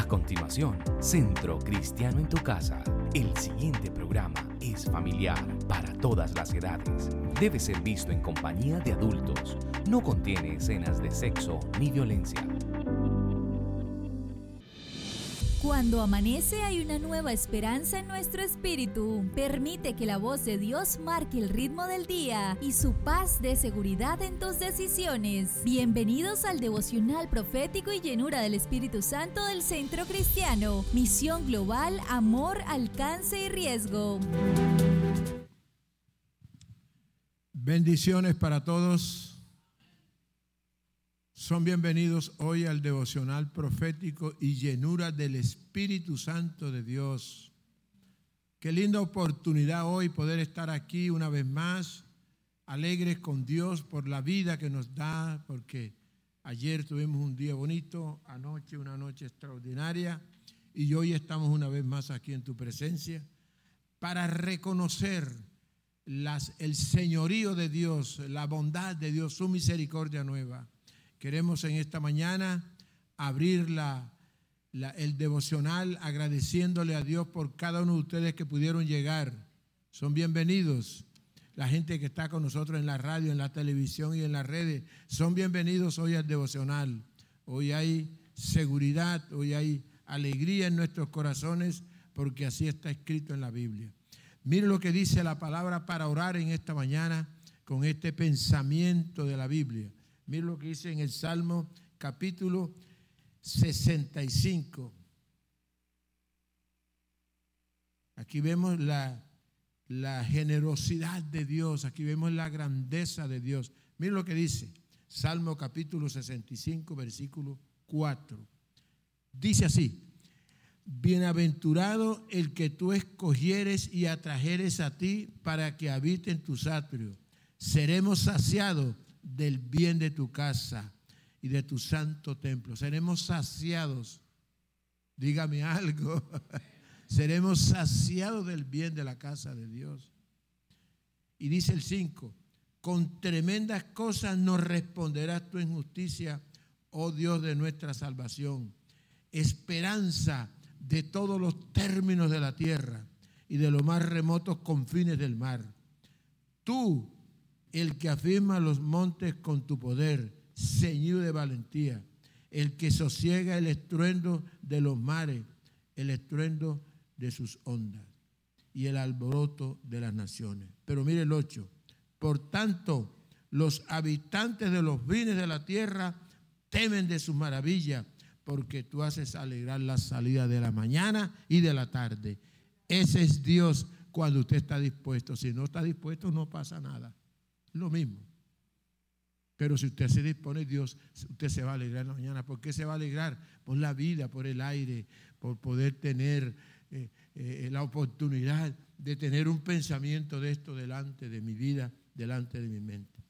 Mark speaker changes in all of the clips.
Speaker 1: continuación, Centro Cristiano en tu Casa. El siguiente programa es familiar para todas las edades. Debe ser visto en compañía de adultos. No contiene escenas de sexo ni violencia.
Speaker 2: Cuando amanece hay una nueva esperanza en nuestro espíritu. Permite que la voz de Dios marque el ritmo del día y su paz dé seguridad en tus decisiones. Bienvenidos al devocional profético y llenura del Espíritu Santo del Centro Cristiano. Misión global, amor, alcance y riesgo.
Speaker 3: Bendiciones para todos. Son bienvenidos hoy al devocional profético y llenura del Espíritu Santo de Dios. Qué linda oportunidad hoy poder estar aquí una vez más, alegres con Dios por la vida que nos da, porque ayer tuvimos un día bonito, anoche una noche extraordinaria, y hoy estamos una vez más aquí en tu presencia para reconocer el señorío de Dios, la bondad de Dios, su misericordia nueva. Queremos en esta mañana abrir el devocional agradeciéndole a Dios por cada uno de ustedes que pudieron llegar. Son bienvenidos. La gente que está con nosotros en la radio, en la televisión y en las redes, son bienvenidos hoy al devocional. Hoy hay seguridad, hoy hay alegría en nuestros corazones porque así está escrito en la Biblia. Mire lo que dice la palabra para orar en esta mañana con este pensamiento de la Biblia. Mira lo que dice en el Salmo capítulo 65. Aquí vemos la generosidad de Dios, aquí vemos la grandeza de Dios. Mira lo que dice Salmo capítulo 65, versículo 4. Dice así: bienaventurado el que tú escogieres y atrajeres a ti para que habite en tus atrios. Seremos saciados del bien de tu casa y de tu santo templo. Seremos saciados. Dígame algo. Seremos saciados del bien de la casa de Dios. Y dice el 5: con tremendas cosas nos responderás tú en justicia, oh Dios de nuestra salvación. Esperanza de todos los términos de la tierra y de los más remotos confines del mar. Tú, el que afirma los montes con tu poder, ceñido de valentía, el que sosiega el estruendo de los mares, el estruendo de sus ondas y el alboroto de las naciones. Pero mire el 8: por tanto, los habitantes de los fines de la tierra temen de sus maravillas, porque tú haces alegrar la salida de la mañana y de la tarde. Ese es Dios cuando usted está dispuesto. Si no está dispuesto, no pasa nada. Lo mismo. Pero si usted se dispone, Dios, usted se va a alegrar en la mañana. ¿Por qué se va a alegrar? Por la vida, por el aire, por poder tener la oportunidad de tener un pensamiento de esto delante de mi vida, delante de mi mente.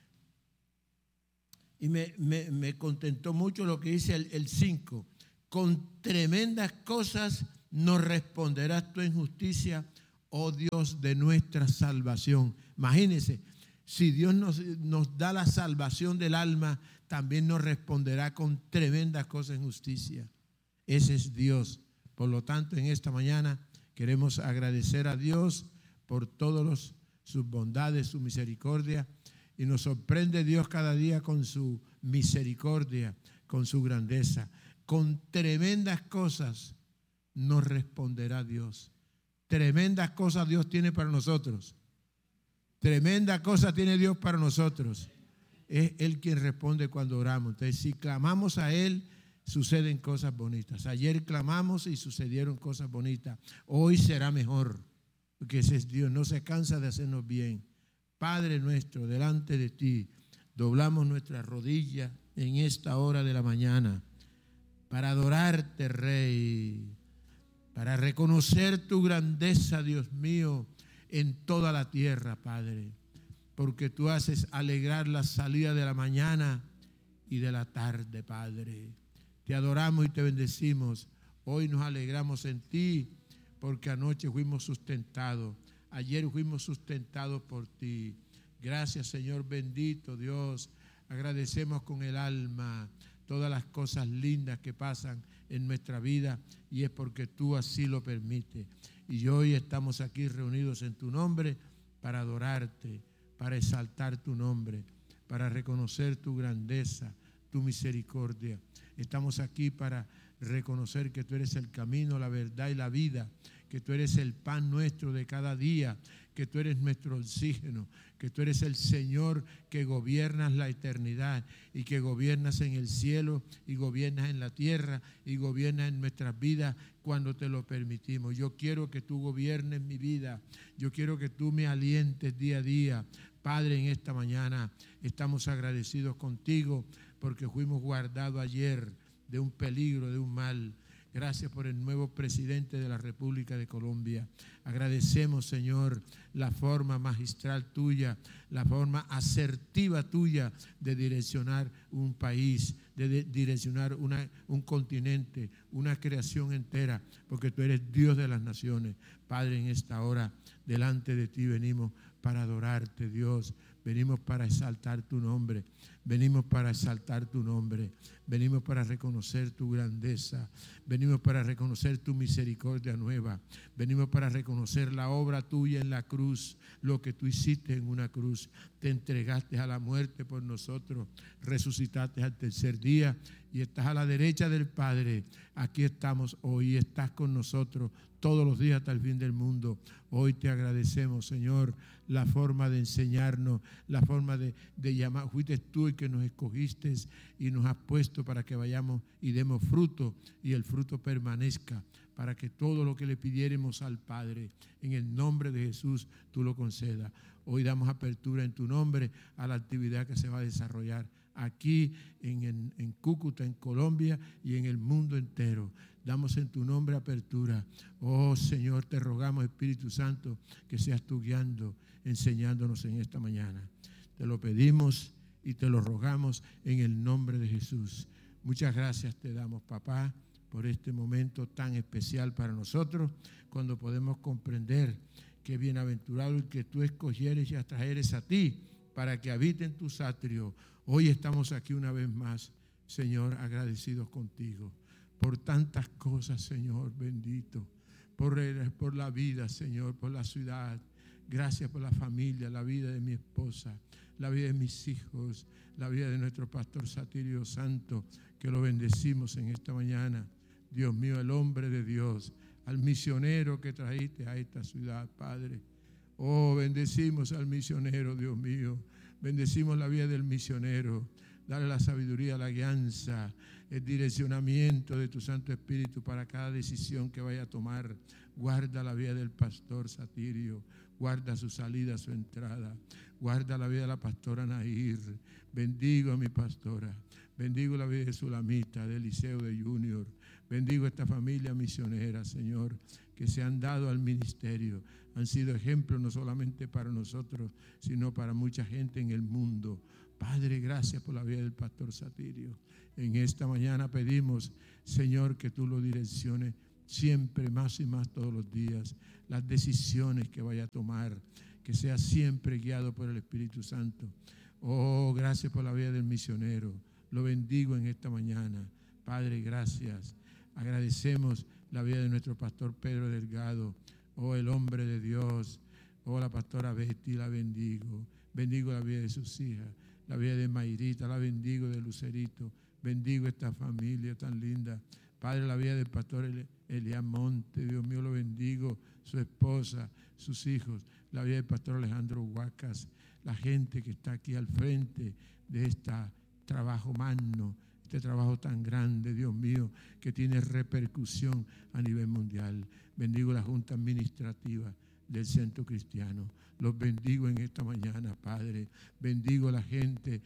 Speaker 3: Y me contentó mucho lo que dice el 5. Con tremendas cosas nos responderás tú en justicia, oh Dios de nuestra salvación. Imagínense. Si Dios nos da la salvación del alma, también nos responderá con tremendas cosas en justicia. Ese es Dios. Por lo tanto, en esta mañana queremos agradecer a Dios por todas sus bondades, su misericordia. Y nos sorprende Dios cada día con su misericordia, con su grandeza. Con tremendas cosas nos responderá Dios. Tremendas cosas Dios tiene para nosotros. Tremenda cosa tiene Dios para nosotros. Es Él quien responde cuando oramos. Entonces, si clamamos a Él, suceden cosas bonitas. Ayer clamamos y sucedieron cosas bonitas. Hoy será mejor, porque ese es Dios. No se cansa de hacernos bien. Padre nuestro, delante de ti, doblamos nuestras rodillas en esta hora de la mañana para adorarte, Rey, para reconocer tu grandeza, Dios mío, en toda la tierra, Padre, porque tú haces alegrar la salida de la mañana y de la tarde, Padre. Te adoramos y te bendecimos. Hoy nos alegramos en ti, porque anoche fuimos sustentados. Ayer fuimos sustentados por ti. Gracias, Señor bendito Dios. Agradecemos con el alma todas las cosas lindas que pasan en nuestra vida, y es porque tú así lo permites. Y hoy estamos aquí reunidos en tu nombre para adorarte, para exaltar tu nombre, para reconocer tu grandeza, tu misericordia. Estamos aquí para reconocer que tú eres el camino, la verdad y la vida, que tú eres el pan nuestro de cada día, que tú eres nuestro oxígeno, que tú eres el Señor que gobiernas la eternidad y que gobiernas en el cielo y gobiernas en la tierra y gobiernas en nuestras vidas cuando te lo permitimos. Yo quiero que tú gobiernes mi vida, yo quiero que tú me alientes día a día. Padre, en esta mañana estamos agradecidos contigo porque fuimos guardados ayer de un peligro, de un mal. Gracias por el nuevo presidente de la República de Colombia. Agradecemos, Señor, la forma magistral tuya, la forma asertiva tuya de direccionar un país, de direccionar un continente, una creación entera, porque tú eres Dios de las naciones. Padre, en esta hora, delante de ti venimos para adorarte, Dios. Venimos para exaltar tu nombre. Venimos para exaltar tu nombre. Venimos para reconocer tu grandeza. Venimos para reconocer tu misericordia nueva. Venimos para reconocer la obra tuya en la cruz, lo que tú hiciste en una cruz. Te entregaste a la muerte por nosotros, resucitaste al tercer día y estás a la derecha del Padre. Aquí estamos hoy, estás con nosotros todos los días hasta el fin del mundo. Hoy te agradecemos, Señor, la forma de enseñarnos, la forma de llamar. Fuiste tú el que nos escogiste y nos has puesto para que vayamos y demos fruto y el fruto permanezca, para que todo lo que le pidiéremos al Padre, en el nombre de Jesús, tú lo concedas. Hoy damos apertura en tu nombre a la actividad que se va a desarrollar aquí en Cúcuta, en Colombia y en el mundo entero. Damos en tu nombre apertura. Oh Señor, te rogamos, Espíritu Santo, que seas tú guiando, enseñándonos en esta mañana. Te lo pedimos y te lo rogamos en el nombre de Jesús. Muchas gracias te damos, papá, por este momento tan especial para nosotros, cuando podemos comprender que bienaventurado el que tú escogieres y atrajeres a ti para que habite en tus atrios. Hoy estamos aquí una vez más, Señor, agradecidos contigo por tantas cosas, Señor, bendito, por la vida, Señor, por la ciudad. Gracias por la familia, la vida de mi esposa, la vida de mis hijos, la vida de nuestro pastor Satirio Santo, que lo bendecimos en esta mañana. Dios mío, el hombre de Dios, al misionero que trajiste a esta ciudad, Padre. Oh, bendecimos al misionero, Dios mío. Bendecimos la vida del misionero. Dale la sabiduría, la guianza, el direccionamiento de tu Santo Espíritu para cada decisión que vaya a tomar. Guarda la vida del pastor Satirio. Guarda su salida, su entrada. Guarda la vida de la pastora Nair. Bendigo a mi pastora. Bendigo la vida de Sulamita, de Eliseo, de Junior. Bendigo esta familia misionera, Señor, que se han dado al ministerio. Han sido ejemplos no solamente para nosotros, sino para mucha gente en el mundo. Padre, gracias por la vida del pastor Satirio. En esta mañana pedimos, Señor, que tú lo direcciones siempre más y más todos los días. Las decisiones que vaya a tomar, que sea siempre guiado por el Espíritu Santo. Oh, gracias por la vida del misionero. Lo bendigo en esta mañana. Padre, gracias. Agradecemos la vida de nuestro pastor Pedro Delgado. Oh, el hombre de Dios. Oh, la pastora Betty, la bendigo. Bendigo la vida de sus hijas. La vida de Mayrita, la bendigo, de Lucerito. Bendigo esta familia tan linda. Padre, la vida del pastor Elian Monte. Dios mío, lo bendigo. Su esposa, sus hijos. La vida del pastor Alejandro Huacas. La gente que está aquí al frente de este trabajo magno, este trabajo tan grande, Dios mío, que tiene repercusión a nivel mundial. Bendigo la Junta Administrativa del Centro Cristiano. Los bendigo en esta mañana, Padre. Bendigo a la gente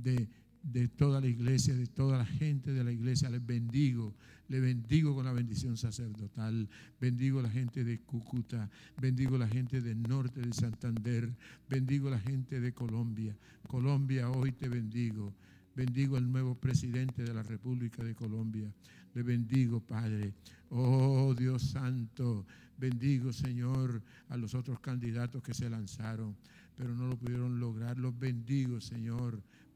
Speaker 3: de toda la iglesia, de toda la gente de la iglesia. Les bendigo con la bendición sacerdotal. Bendigo a la gente de Cúcuta. Bendigo a la gente del norte de Santander. Bendigo a la gente de Colombia. Colombia, hoy te bendigo. Bendigo al nuevo presidente de la República de Colombia. Le bendigo, Padre. Oh, Dios santo. Bendigo, Señor, a los otros candidatos que se lanzaron, pero no lo pudieron lograr. Los bendigo, Señor,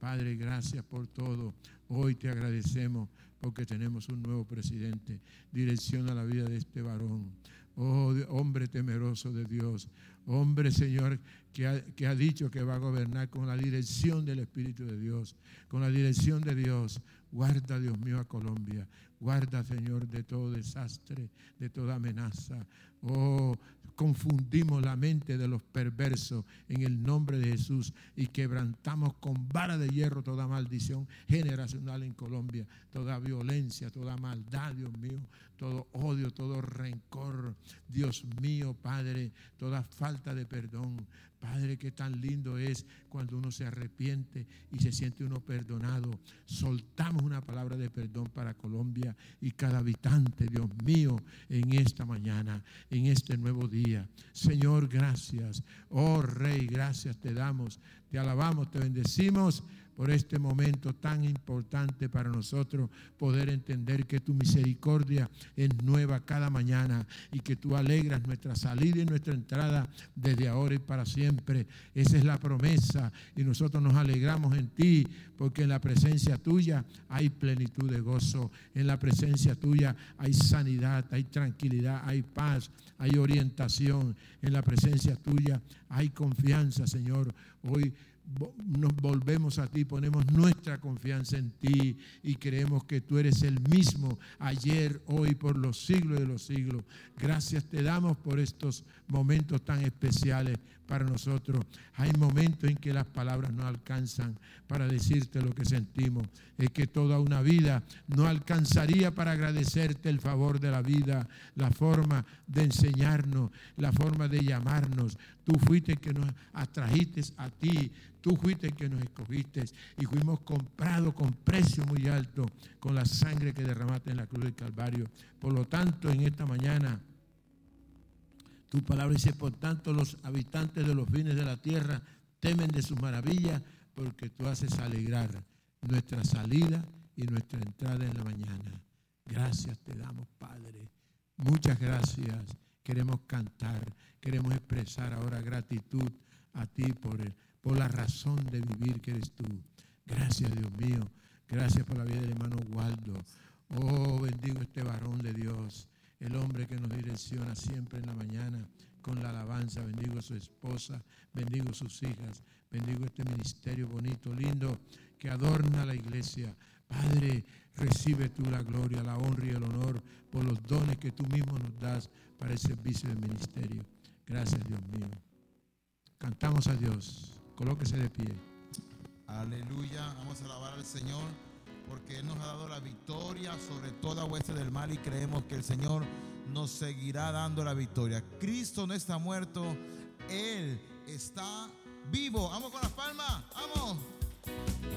Speaker 3: Padre, gracias por todo. Hoy te agradecemos porque tenemos un nuevo presidente. Direcciona la vida de este varón. Oh, hombre temeroso de Dios. Hombre, Señor, que ha dicho que va a gobernar con la dirección del Espíritu de Dios. Con la dirección de Dios. Guarda, Dios mío, a Colombia. Guarda, Señor, de todo desastre, de toda amenaza. Oh, confundimos la mente de los perversos en el nombre de Jesús y quebrantamos con vara de hierro toda maldición generacional en Colombia, toda violencia, toda maldad, Dios mío, todo odio, todo rencor, Dios mío, Padre, toda falta de perdón. Padre, qué tan lindo es cuando uno se arrepiente y se siente uno perdonado. Soltamos una palabra de perdón para Colombia y cada habitante, Dios mío, en esta mañana, en este nuevo día. Señor, gracias. Oh Rey, gracias te damos, te alabamos, te bendecimos por este momento tan importante para nosotros, poder entender que tu misericordia es nueva cada mañana y que tú alegras nuestra salida y nuestra entrada desde ahora y para siempre. Esa es la promesa y nosotros nos alegramos en ti porque en la presencia tuya hay plenitud de gozo, en la presencia tuya hay sanidad, hay tranquilidad, hay paz, hay orientación, en la presencia tuya hay confianza, Señor. Hoy nos volvemos a ti, ponemos nuestra confianza en ti y creemos que tú eres el mismo ayer, hoy, por los siglos de los siglos. Gracias te damos por estos momentos tan especiales para nosotros. Hay momentos en que las palabras no alcanzan para decirte lo que sentimos. Es que toda una vida no alcanzaría para agradecerte el favor de la vida, la forma de enseñarnos, la forma de llamarnos. Tú fuiste el que nos atrajiste a ti, tú fuiste el que nos escogiste y fuimos comprados con precio muy alto con la sangre que derramaste en la cruz del Calvario. Por lo tanto, en esta mañana, tu palabra dice, por tanto los habitantes de los fines de la tierra temen de sus maravillas, porque tú haces alegrar nuestra salida y nuestra entrada en la mañana. Gracias te damos, Padre. Muchas gracias. Queremos cantar, queremos expresar ahora gratitud a ti por la razón de vivir que eres tú. Gracias, Dios mío. Gracias por la vida del hermano Waldo. Oh, bendigo este varón de Dios, el hombre que nos direcciona siempre en la mañana con la alabanza. Bendigo a su esposa, bendigo a sus hijas, bendigo este ministerio bonito, lindo, que adorna la iglesia. Padre, recibe tú la gloria, la honra y el honor por los dones que tú mismo nos das para el servicio del ministerio. Gracias, Dios mío. Cantamos a Dios. Colóquese de pie.
Speaker 4: Aleluya. Vamos a alabar al Señor porque Él nos ha dado la victoria sobre toda hueste del mal y creemos que el Señor nos seguirá dando la victoria. Cristo no está muerto, Él está vivo. Vamos con las palmas. Vamos.